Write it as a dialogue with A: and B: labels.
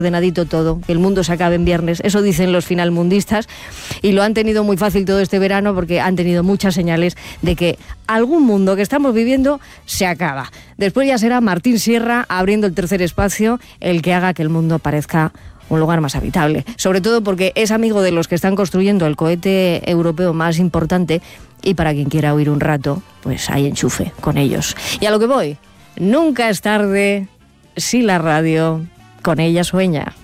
A: ordenadito todo, que el mundo se acabe en viernes. Eso dicen los finalmundistas y lo han tenido muy fácil todo este verano porque han tenido muchas señales de que algún mundo que estamos viviendo se acaba. Después ya será Martín Sierra abriendo el tercer espacio el que haga que el mundo parezca un lugar más habitable. Sobre todo porque es amigo de los que están construyendo el cohete europeo más importante y para quien quiera oír un rato, pues hay enchufe con ellos. Y a lo que voy, nunca es tarde si la radio con ella sueña.